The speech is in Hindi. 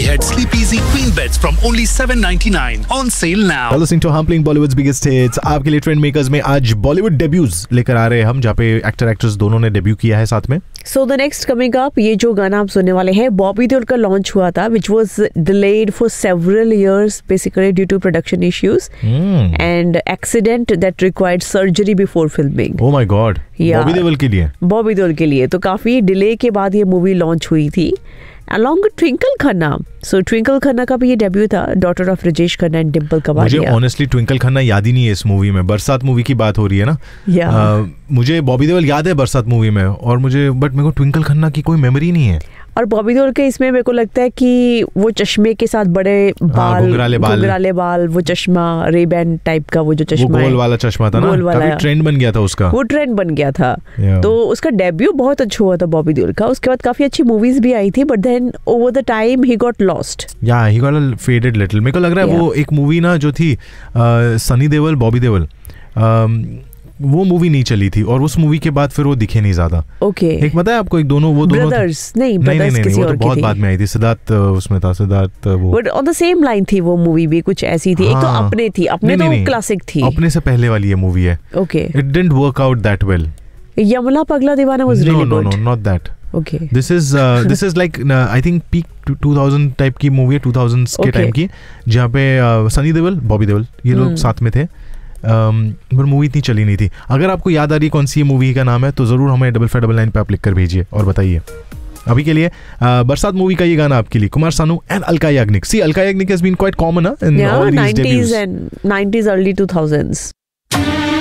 head Sleep Easy Queen beds from only $799 on sale now. Listening to Humpling Bollywood's biggest hits. आपके लिए ट्रेंड मेकर्स में आज बॉलीवुड डेब्यूज लेकर आ रहे हैं हम, जहाँ पे एक्टर एक्ट्रेस दोनों ने डेब्यू किया है साथ में. So the next coming up, ये जो गाना आप सुनने वाले हैं बॉबी देओल का लॉन्च हुआ था, which was delayed for several years basically due to production issues and accident that required surgery before filming. Oh my God. Bobby Deol के लिए. बॉबी देओल के लिए तो काफी डिले के बाद ये मूवी लॉन्च हुई थी along with Twinkle Khanna. So Twinkle Khanna का भी ये डेब्यू था, daughter of Rajesh Khanna and Dimple Kapadia. मुझे ऑनेस्टली ट्विंकल खन्ना याद ही नहीं है इस मूवी में. बरसात मूवी की बात हो रही है ना. मुझे बॉबी देओल याद है बरसात मूवी में, और मुझे बट मेरे को ट्विंकल खन्ना की कोई मेमोरी नहीं है. और बॉबी देओल के इसमें मेरे को लगता है कि वो चश्मे के साथ बड़े बाल, घुंघराले बाल, वो चश्मा रेबैन टाइप का, वो जो चश्मा वो गोल वाला चश्मा था ना, काफी ट्रेंड बन गया था उसका. वो ट्रेंड बन गया था. तो उसका डेब्यू बहुत अच्छा हुआ था बॉबी देओल का. उसके बाद काफी अच्छी मूवीज भी आई थी, but then over the time he got lost. या ही गॉट फेडेड लिटिल. मेरे को लग रहा है वो एक मूवी ना जो थी सनी देओल बॉबी देओल, वो मूवी नहीं चली थी, और उस मूवी के बाद फिर वो दिखे नहीं ज्यादा. ओके. एक पता है आपको, एक दोनों वो दोनों ब्रदर्स नहीं किसी वो और तो बहुत बाद में आई थी. सिद्धार्थ उसमें था, सिद्धार्थ वो but on the same line थी. वो मूवी भी कुछ ऐसी थी. एक तो अपने थी, अपने तो क्लासिक थी. अपने से पहले वाली ये मूवी है. Okay. It didn't work out that well. यमला पगला दीवाना was really good. No not that. Okay. This is like I think peak 2000 type की मूवी है, 2000s के टाइम की, जहाँ पे सनी देओल बॉबी देओल ये लोग साथ में थे. पर मूवी इतनी चली नहीं थी. अगर आपको याद आ रही कौन सी मूवी का नाम है तो जरूर हमें 5599 पे आप लिख कर भेजिए और बताइए. अभी के लिए बरसात मूवी का ये गाना आपके लिए, Kumar Sanu and Alka Yagnik. C Alka Yagnik has been quite common in all these debuts. 90s early 2000s.